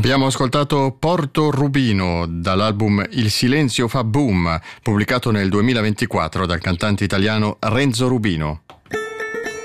Abbiamo ascoltato Porto Rubino dall'album Il silenzio fa boom, pubblicato nel 2024 dal cantante italiano Renzo Rubino.